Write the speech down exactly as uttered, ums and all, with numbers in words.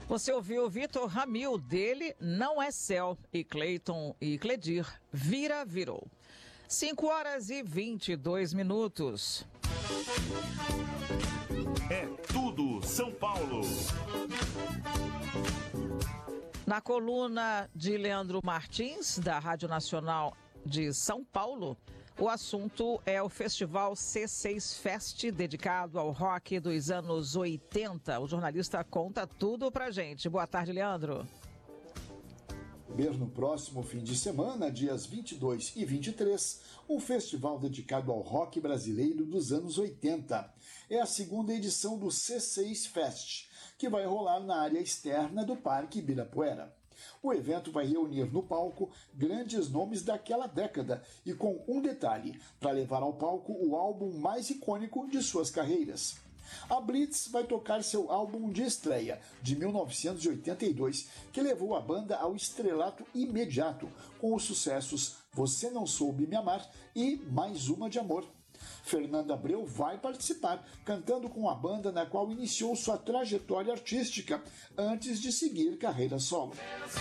Você ouviu Vitor Ramil, dele Não é Céu, e Cleiton e Cledir, Vira Virou. cinco horas e vinte e dois minutos. É tudo São Paulo. Na coluna de Leandro Martins, da Rádio Nacional de São Paulo, o assunto é o Festival C seis Fest, dedicado ao rock dos anos oitenta. O jornalista conta tudo pra gente. Boa tarde, Leandro. No próximo fim de semana, dias vinte e dois e vinte e três, um festival dedicado ao rock brasileiro dos anos oitenta. É a segunda edição do C seis Fest, que vai rolar na área externa do Parque Ibirapuera. O evento vai reunir no palco grandes nomes daquela década e com um detalhe, para levar ao palco o álbum mais icônico de suas carreiras. A Blitz vai tocar seu álbum de estreia, de mil novecentos e oitenta e dois, que levou a banda ao estrelato imediato, com os sucessos Você Não Soube Me Amar e Mais Uma de Amor. Fernanda Abreu vai participar, cantando com a banda na qual iniciou sua trajetória artística, antes de seguir carreira solo.